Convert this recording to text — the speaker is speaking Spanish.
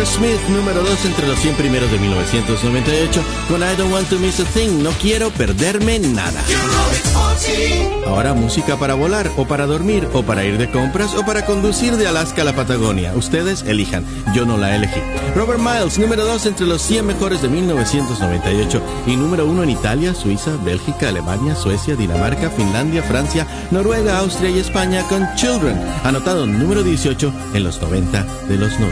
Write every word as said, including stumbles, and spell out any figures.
Smith, número dos entre los cien primeros de mil novecientos noventa y ocho, con I Don't Want to Miss a Thing, no quiero perderme nada. Ahora música para volar, o para dormir, o para ir de compras, o para conducir de Alaska a la Patagonia. Ustedes elijan, yo no la elegí. Robert Miles, número dos entre los cien mejores de mil novecientos noventa y ocho, y número uno en Italia, Suiza, Bélgica, Alemania, Suecia, Dinamarca, Finlandia, Francia, Noruega, Austria y España con Children, anotado número dieciocho en los noventa de los noventa.